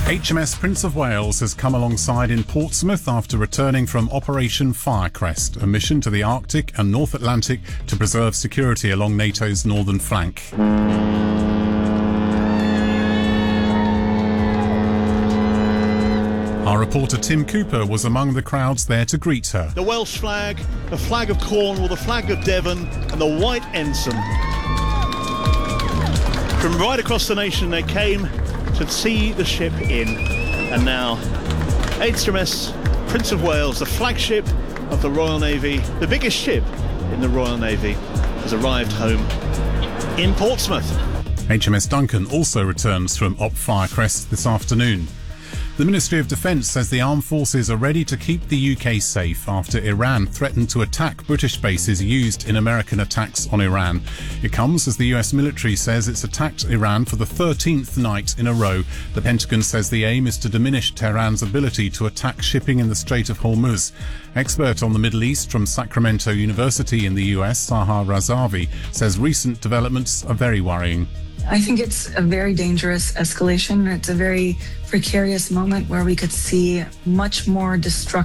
HMS Prince of Wales has come alongside in Portsmouth after returning from Operation Firecrest, a mission to the Arctic and North Atlantic to preserve security along NATO's northern flank. Our reporter Tim Cooper was among the crowds there to greet her. The Welsh flag, the flag of Cornwall, the flag of Devon and the white ensign. From right across the nation they came to see the ship in. And now HMS Prince of Wales, the flagship of the Royal Navy, the biggest ship in the Royal Navy, has arrived home in Portsmouth. HMS Duncan also returns from Op Firecrest this afternoon. The Ministry of Defence says the armed forces are ready to keep the UK safe after Iran threatened to attack British bases used in American attacks on Iran. It comes as the US military says it's attacked Iran for the 13th night in a row. The Pentagon says the aim is to diminish Tehran's ability to attack shipping in the Strait of Hormuz. Expert on the Middle East from Sacramento University in the US, Sahar Razavi, says recent developments are very worrying. I think it's a very dangerous escalation. It's a very precarious moment where we could see much more destruction